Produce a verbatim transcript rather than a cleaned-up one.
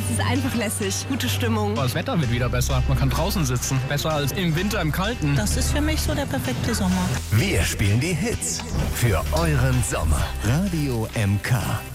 es ist einfach lässig. Gute Stimmung. Das Wetter wird wieder besser. Man kann draußen sitzen. Besser als im Winter im Kalten. Das ist für mich so der perfekte Sommer. Wir spielen die Hits für euren Sommer. Radio M K.